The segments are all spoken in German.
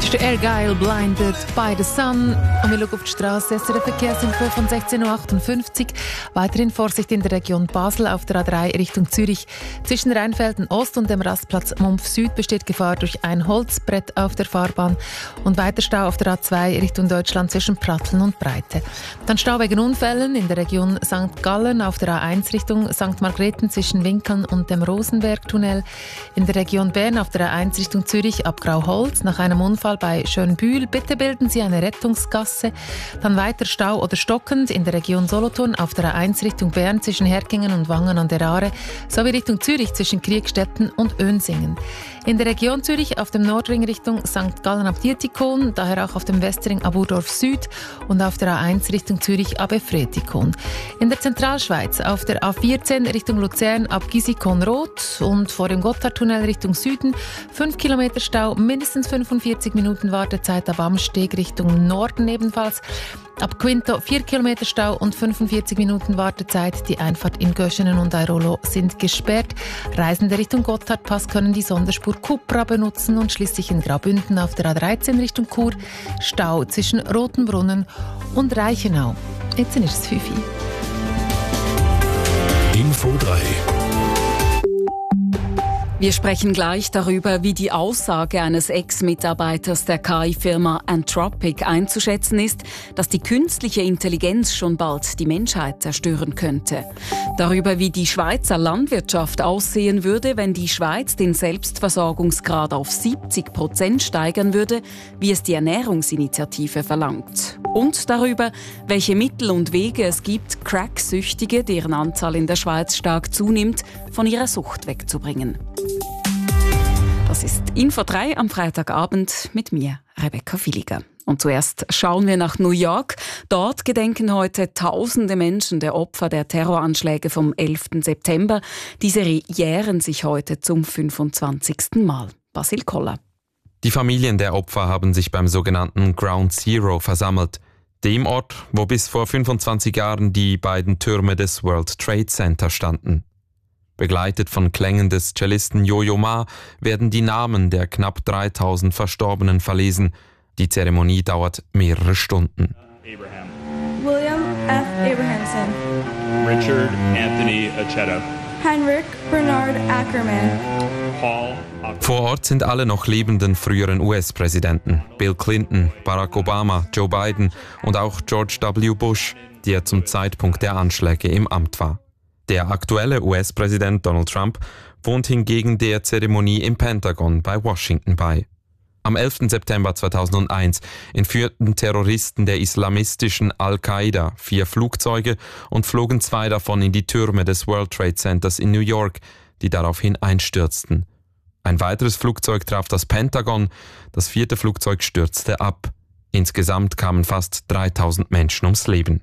Das ist der Argyle Blinded by the Sun. Und wir schauen auf die Straße. Es ist eine Verkehrsinfo von 16.58 Uhr. Weiterhin Vorsicht in der Region Basel auf der A3 Richtung Zürich. Zwischen Rheinfelden Ost und dem Rastplatz Mumpf Süd besteht Gefahr durch ein Holzbrett auf der Fahrbahn. Und weiter Stau auf der A2 Richtung Deutschland zwischen Pratteln und Breite. Dann Stau wegen Unfällen in der Region St. Gallen auf der A1 Richtung St. Margrethen zwischen Winkeln und dem Rosenbergtunnel. In der Region Bern auf der A1 Richtung Zürich ab Grauholz nach einem Unfall bei Schönbühl. Bitte bilden Sie eine Rettungsgasse. Dann weiter Stau oder stockend in der Region Solothurn auf der A1 Richtung Bern zwischen Herkingen und Wangen an der Aare sowie Richtung Zürich zwischen Kriegstetten und Önsingen. In der Region Zürich auf dem Nordring Richtung St. Gallen ab Dietikon, daher auch auf dem Westring ab Urdorf Süd und auf der A1 Richtung Zürich ab Efretikon. In der Zentralschweiz auf der A14 Richtung Luzern ab Gisikon-Rot und vor dem Gotthardtunnel Richtung Süden 5 Kilometer Stau, mindestens 45 Minuten Wartezeit ab Amsteg Richtung Norden ebenfalls. Ab Quinto 4 Kilometer Stau und 45 Minuten Wartezeit. Die Einfahrt in Göschenen und Airolo sind gesperrt. Reisende Richtung Gotthardpass können die Sonderspur Kupra benutzen und schließlich in Graubünden auf der A13 Richtung Chur Stau zwischen Rotenbrunnen und Reichenau. Jetzt ist es 5 Uhr. Info 3. Wir sprechen gleich darüber, wie die Aussage eines Ex-Mitarbeiters der KI-Firma Anthropic einzuschätzen ist, dass die künstliche Intelligenz schon bald die Menschheit zerstören könnte. Darüber, wie die Schweizer Landwirtschaft aussehen würde, wenn die Schweiz den Selbstversorgungsgrad auf 70% steigern würde, wie es die Ernährungsinitiative verlangt. Und darüber, welche Mittel und Wege es gibt, Crack-Süchtige, deren Anzahl in der Schweiz stark zunimmt, von ihrer Sucht wegzubringen. Das ist Info 3 am Freitagabend mit mir, Rebecca Villiger. Und zuerst schauen wir nach New York. Dort gedenken heute tausende Menschen der Opfer der Terroranschläge vom 11. September. Diese jähren sich heute zum 25. Mal. Basil Koller. Die Familien der Opfer haben sich beim sogenannten Ground Zero versammelt. Dem Ort, wo bis vor 25 Jahren die beiden Türme des World Trade Center standen. Begleitet von Klängen des Cellisten Yo-Yo Ma werden die Namen der knapp 3000 Verstorbenen verlesen. Die Zeremonie dauert mehrere Stunden. Abraham. William F. Abrahamson. Richard Anthony Acheta. Heinrich Bernard Ackerman. Paul. Vor Ort sind alle noch lebenden früheren US-Präsidenten. Bill Clinton, Barack Obama, Joe Biden und auch George W. Bush, der zum Zeitpunkt der Anschläge im Amt war. Der aktuelle US-Präsident Donald Trump wohnt hingegen der Zeremonie im Pentagon bei Washington bei. Am 11. September 2001 entführten Terroristen der islamistischen Al-Qaida 4 Flugzeuge und flogen 2 davon in die Türme des World Trade Centers in New York, die daraufhin einstürzten. Ein weiteres Flugzeug traf das Pentagon, das 4. Flugzeug stürzte ab. Insgesamt kamen fast 3000 Menschen ums Leben.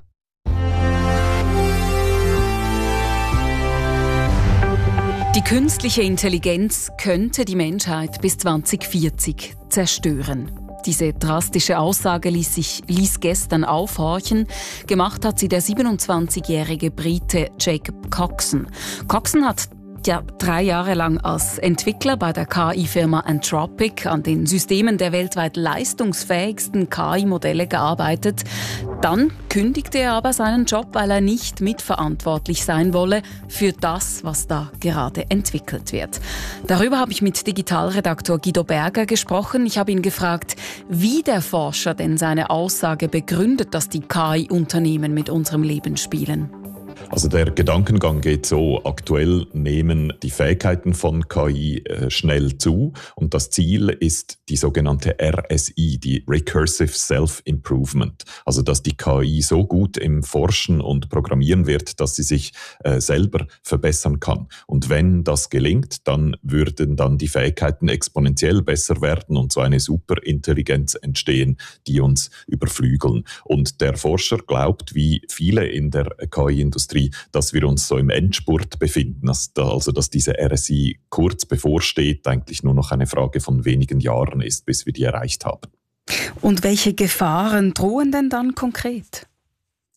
Die künstliche Intelligenz könnte die Menschheit bis 2040 zerstören. Diese drastische Aussage ließ gestern aufhorchen. Gemacht hat sie der 27-jährige Brite Jacob Coxon. Coxon hat 3 Jahre lang als Entwickler bei der KI-Firma Anthropic an den Systemen der weltweit leistungsfähigsten KI-Modelle gearbeitet. Dann kündigte er aber seinen Job, weil er nicht mitverantwortlich sein wolle für das, was da gerade entwickelt wird. Darüber habe ich mit Digitalredaktor Guido Berger gesprochen. Ich habe ihn gefragt, wie der Forscher denn seine Aussage begründet, dass die KI-Unternehmen mit unserem Leben spielen. Also der Gedankengang geht so, aktuell nehmen die Fähigkeiten von KI schnell zu und das Ziel ist die sogenannte RSI, die Recursive Self-Improvement. Also dass die KI so gut im Forschen und Programmieren wird, dass sie sich selber verbessern kann. Und wenn das gelingt, dann würden dann die Fähigkeiten exponentiell besser werden und so eine Superintelligenz entstehen, die uns überflügeln. Und der Forscher glaubt, wie viele in der KI-Industrie, dass wir uns so im Endspurt befinden, also dass diese RSI kurz bevorsteht, eigentlich nur noch eine Frage von wenigen Jahren ist, bis wir die erreicht haben. Und welche Gefahren drohen denn dann konkret?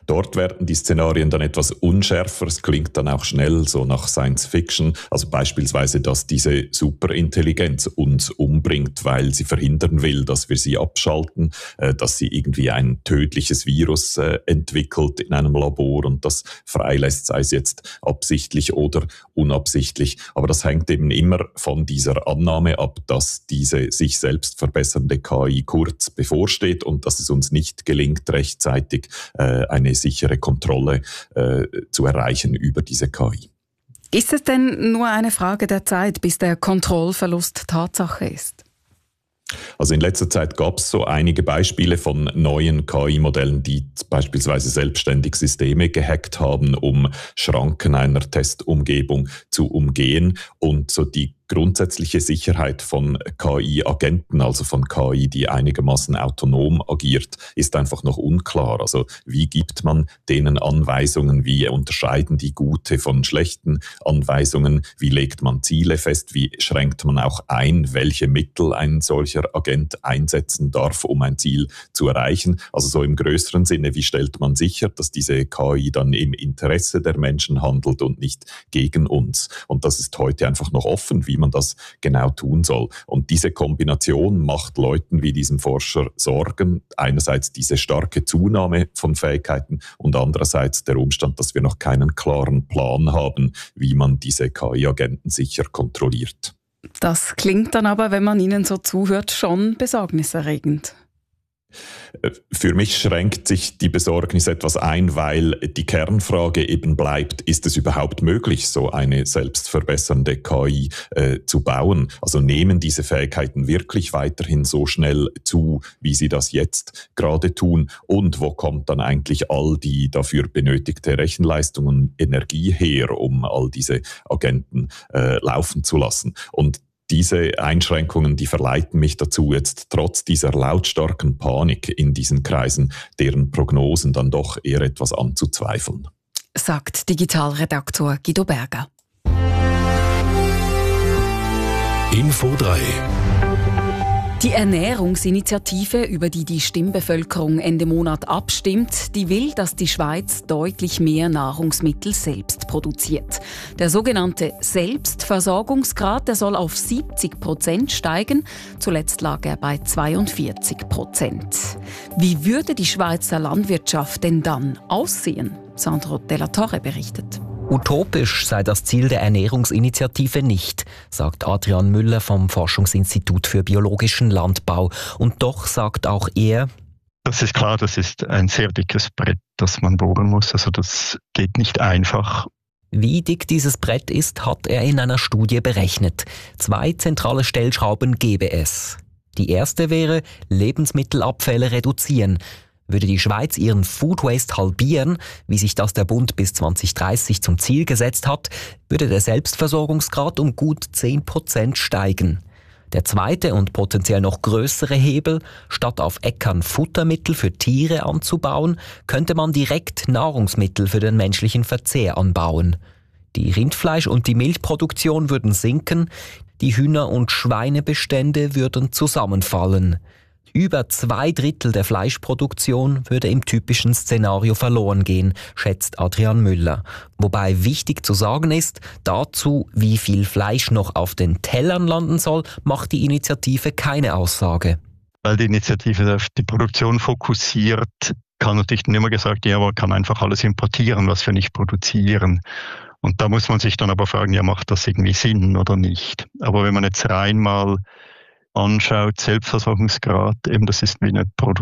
Dort werden die Szenarien dann etwas unschärfer. Es klingt dann auch schnell so nach Science Fiction. Also beispielsweise, dass diese Superintelligenz uns umbringt, weil sie verhindern will, dass wir sie abschalten, dass sie irgendwie ein tödliches Virus entwickelt in einem Labor und das freilässt, sei es jetzt absichtlich oder unabsichtlich. Aber das hängt eben immer von dieser Annahme ab, dass diese sich selbst verbessernde KI kurz bevorsteht und dass es uns nicht gelingt, rechtzeitig eine sichere Kontrolle zu erreichen über diese KI. Ist es denn nur eine Frage der Zeit, bis der Kontrollverlust Tatsache ist? Also in letzter Zeit gab es so einige Beispiele von neuen KI-Modellen, die beispielsweise selbstständig Systeme gehackt haben, um Schranken einer Testumgebung zu umgehen. Und so die grundsätzliche Sicherheit von KI-Agenten, also von KI, die einigermaßen autonom agiert, ist einfach noch unklar. Also wie gibt man denen Anweisungen, wie unterscheiden die gute von schlechten Anweisungen, wie legt man Ziele fest, wie schränkt man auch ein, welche Mittel ein solcher Agent einsetzen darf, um ein Ziel zu erreichen. Also so im größeren Sinne, wie stellt man sicher, dass diese KI dann im Interesse der Menschen handelt und nicht gegen uns. Und das ist heute einfach noch offen, wie man das genau tun soll. Und diese Kombination macht Leuten wie diesem Forscher Sorgen. Einerseits diese starke Zunahme von Fähigkeiten und andererseits der Umstand, dass wir noch keinen klaren Plan haben, wie man diese KI-Agenten sicher kontrolliert. Das klingt dann aber, wenn man Ihnen so zuhört, schon besorgniserregend. Für mich schränkt sich die Besorgnis etwas ein, weil die Kernfrage eben bleibt, ist es überhaupt möglich, so eine selbstverbessernde KI zu bauen? Also nehmen diese Fähigkeiten wirklich weiterhin so schnell zu, wie sie das jetzt gerade tun? Und wo kommt dann eigentlich all die dafür benötigte Rechenleistung und Energie her, um all diese Agenten laufen zu lassen? Und diese Einschränkungen, die verleiten mich dazu, jetzt trotz dieser lautstarken Panik in diesen Kreisen, deren Prognosen dann doch eher etwas anzuzweifeln. Sagt Digitalredaktor Guido Berger. Info 3. Die Ernährungsinitiative, über die die Stimmbevölkerung Ende Monat abstimmt, die will, dass die Schweiz deutlich mehr Nahrungsmittel selbst produziert. Der sogenannte Selbstversorgungsgrad, der soll auf 70% steigen. Zuletzt lag er bei 42%. Wie würde die Schweizer Landwirtschaft denn dann aussehen? Sandro Della Torre berichtet. Utopisch sei das Ziel der Ernährungsinitiative nicht, sagt Adrian Müller vom Forschungsinstitut für biologischen Landbau. Und doch sagt auch er: Das ist klar, das ist ein sehr dickes Brett, das man bohren muss. Also das geht nicht einfach. Wie dick dieses Brett ist, hat er in einer Studie berechnet. 2 zentrale Stellschrauben gäbe es. Die erste wäre Lebensmittelabfälle reduzieren. Würde die Schweiz ihren Food Waste halbieren, wie sich das der Bund bis 2030 zum Ziel gesetzt hat, würde der Selbstversorgungsgrad um gut 10% steigen. Der zweite und potenziell noch größere Hebel: Statt auf Äckern Futtermittel für Tiere anzubauen, könnte man direkt Nahrungsmittel für den menschlichen Verzehr anbauen. Die Rindfleisch- und die Milchproduktion würden sinken, die Hühner- und Schweinebestände würden zusammenfallen. Über 2/3 der Fleischproduktion würde im typischen Szenario verloren gehen, schätzt Adrian Müller. Wobei wichtig zu sagen ist, dazu, wie viel Fleisch noch auf den Tellern landen soll, macht die Initiative keine Aussage. Weil die Initiative auf die Produktion fokussiert, kann natürlich nicht immer gesagt, ja, man kann einfach alles importieren, was wir nicht produzieren. Und da muss man sich dann aber fragen, ja, macht das irgendwie Sinn oder nicht? Aber wenn man jetzt rein mal anschaut, Selbstversorgungsgrad, eben das ist wie eine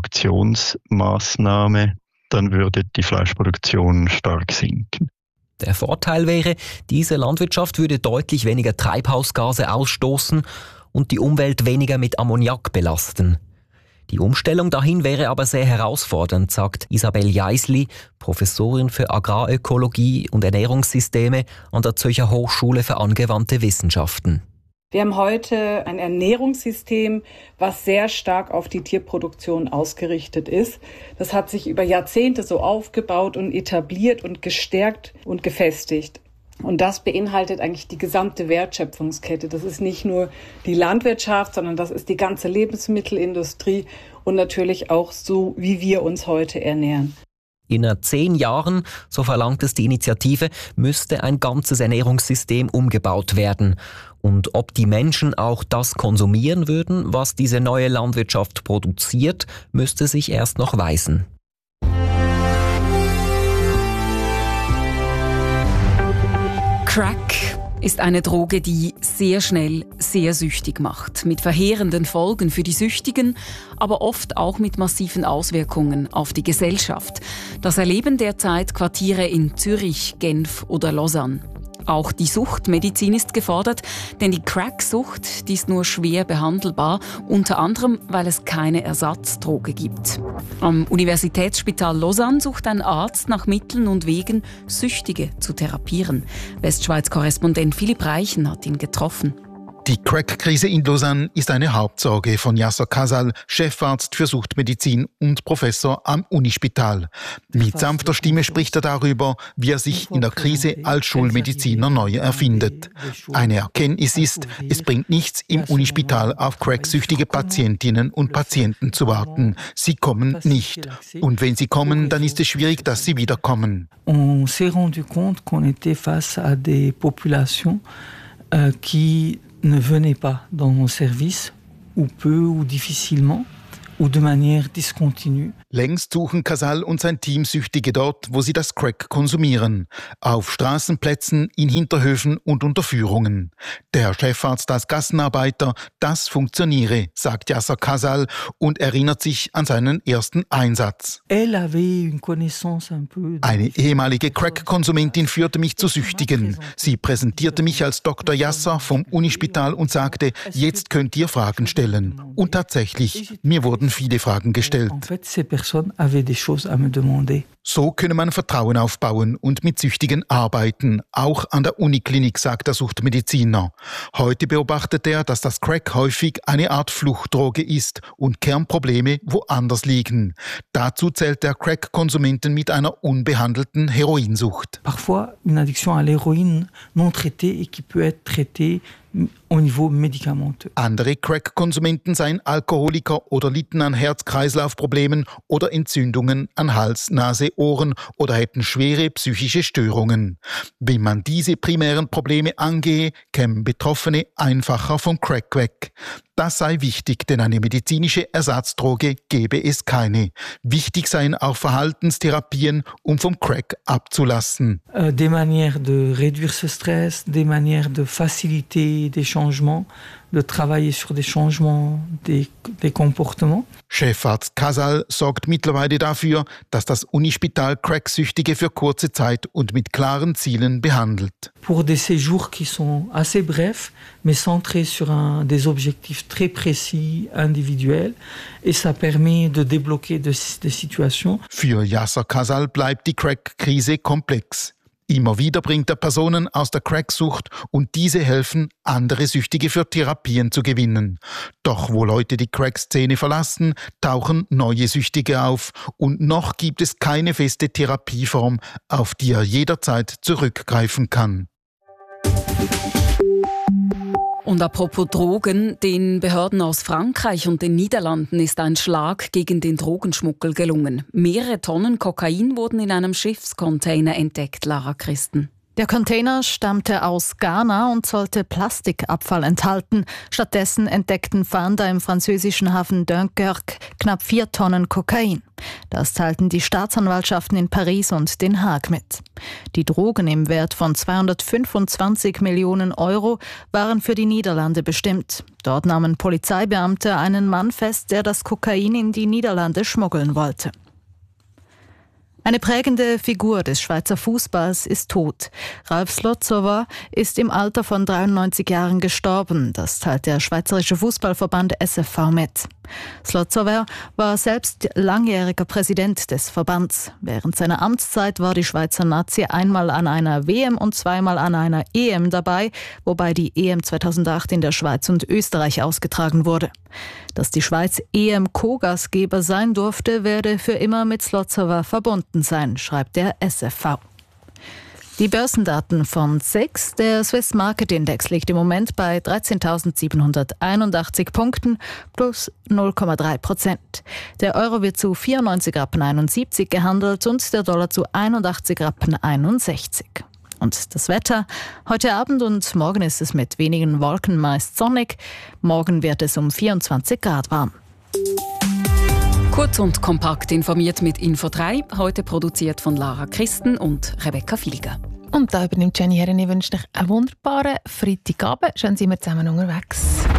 Produktionsmaßnahme, dann würde die Fleischproduktion stark sinken. Der Vorteil wäre, diese Landwirtschaft würde deutlich weniger Treibhausgase ausstoßen und die Umwelt weniger mit Ammoniak belasten. Die Umstellung dahin wäre aber sehr herausfordernd, sagt Isabel Jaisli, Professorin für Agrarökologie und Ernährungssysteme an der Zürcher Hochschule für angewandte Wissenschaften. Wir haben heute ein Ernährungssystem, was sehr stark auf die Tierproduktion ausgerichtet ist. Das hat sich über Jahrzehnte so aufgebaut und etabliert und gestärkt und gefestigt. Und das beinhaltet eigentlich die gesamte Wertschöpfungskette. Das ist nicht nur die Landwirtschaft, sondern das ist die ganze Lebensmittelindustrie und natürlich auch so, wie wir uns heute ernähren. In 10 Jahren, so verlangt es die Initiative, müsste ein ganzes Ernährungssystem umgebaut werden. Und ob die Menschen auch das konsumieren würden, was diese neue Landwirtschaft produziert, müsste sich erst noch weisen. Crack ist eine Droge, die sehr schnell sehr süchtig macht. Mit verheerenden Folgen für die Süchtigen, aber oft auch mit massiven Auswirkungen auf die Gesellschaft. Das erleben derzeit Quartiere in Zürich, Genf oder Lausanne. Auch die Suchtmedizin ist gefordert, denn die Crack-Sucht, die ist nur schwer behandelbar, unter anderem, weil es keine Ersatzdroge gibt. Am Universitätsspital Lausanne sucht ein Arzt nach Mitteln und Wegen, Süchtige zu therapieren. Westschweiz-Korrespondent Philipp Reichen hat ihn getroffen. Die Crack-Krise in Lausanne ist eine Hauptsorge von Yasser Kasal, Chefarzt für Suchtmedizin und Professor am Unispital. Mit sanfter Stimme spricht er darüber, wie er sich in der Krise als Schulmediziner neu erfindet. Eine Erkenntnis ist, es bringt nichts, im Unispital auf cracksüchtige Patientinnen und Patienten zu warten. Sie kommen nicht. Und wenn sie kommen, dann ist es schwierig, dass sie wiederkommen. On s'est rendu compte qu'on était face à des populations qui ne venaient pas dans nos services, ou peu ou difficilement, ou de manière discontinue. Längst suchen Kasal und sein Team Süchtige dort, wo sie das Crack konsumieren. Auf Straßenplätzen, in Hinterhöfen und Unterführungen. Der Chefarzt als Gassenarbeiter, das funktioniere, sagt Yasser Kasal und erinnert sich an seinen ersten Einsatz. Elle avait une connaissance un peu. Eine ehemalige Crack-Konsumentin führte mich zu Süchtigen. Sie präsentierte mich als Dr. Yasser vom Unispital und sagte, jetzt könnt ihr Fragen stellen. Und tatsächlich, mir wurden viele Fragen gestellt. So könne man Vertrauen aufbauen und mit Süchtigen arbeiten, auch an der Uniklinik, sagt der Suchtmediziner. Heute beobachtet er, dass das Crack häufig eine Art Fluchtdroge ist und Kernprobleme woanders liegen. Dazu zählt der Crack-Konsumenten mit einer unbehandelten Heroinsucht. Parfois une addiction à l'héroïne non traitée et qui peut être traitée au niveau médicamenteux. Andere Crack-Konsumenten seien Alkoholiker oder litten an Herz-Kreislauf-Problemen oder Entzündungen an Hals, Nase, Ohren oder hätten schwere psychische Störungen. Wenn man diese primären Probleme angehe, kämen Betroffene einfacher vom Crack weg. Das sei wichtig, denn eine medizinische Ersatzdroge gebe es keine. Wichtig seien auch Verhaltenstherapien, um vom Crack abzulassen. Des manières de réduire ce stress, des manières de faciliter des changements, de travailler sur des changements des comportements. Chefarzt Kasal sorgt mittlerweile dafür, dass das Unispital Cracksüchtige für kurze Zeit und mit klaren Zielen behandelt. Pour des séjours qui sont assez brefs, mais centrés sur des objectifs très précis, individuels, et ça permet de débloquer des situations. Für Yasser Kasal bleibt die Crack-Krise komplex. Immer wieder bringt er Personen aus der Cracksucht und diese helfen, andere Süchtige für Therapien zu gewinnen. Doch wo Leute die Crack-Szene verlassen, tauchen neue Süchtige auf und noch gibt es keine feste Therapieform, auf die er jederzeit zurückgreifen kann. Und apropos Drogen, den Behörden aus Frankreich und den Niederlanden ist ein Schlag gegen den Drogenschmuggel gelungen. Mehrere Tonnen Kokain wurden in einem Schiffscontainer entdeckt, Lara Christen. Der Container stammte aus Ghana und sollte Plastikabfall enthalten. Stattdessen entdeckten Fahnder im französischen Hafen Dunkerque knapp 4 Tonnen Kokain. Das teilten die Staatsanwaltschaften in Paris und Den Haag mit. Die Drogen im Wert von 225 Millionen Euro waren für die Niederlande bestimmt. Dort nahmen Polizeibeamte einen Mann fest, der das Kokain in die Niederlande schmuggeln wollte. Eine prägende Figur des Schweizer Fußballs ist tot. Ralf Slotzower ist im Alter von 93 Jahren gestorben. Das teilt der Schweizerische Fußballverband SFV mit. Slotzower war selbst langjähriger Präsident des Verbands. Während seiner Amtszeit war die Schweizer Nazi einmal an einer WM und zweimal an einer EM dabei, wobei die EM 2008 in der Schweiz und Österreich ausgetragen wurde. Dass die Schweiz EM-Co-Gastgeber sein durfte, werde für immer mit Slotzower verbunden sein, schreibt der SFV. Die Börsendaten von SIX. Der Swiss Market Index liegt im Moment bei 13.781 Punkten plus 0,3%. Der Euro wird zu 94,71 Rappen gehandelt und der Dollar zu 81,61 Rappen. Und das Wetter. Heute Abend und morgen ist es mit wenigen Wolken meist sonnig. Morgen wird es um 24 Grad warm. Kurz und kompakt informiert mit Info 3. Heute produziert von Lara Christen und Rebecca Filiger. Und da übernimmt Jenny Herren. Ich wünsche euch einen wunderbaren Freitagabend. Schön sind wir zusammen unterwegs.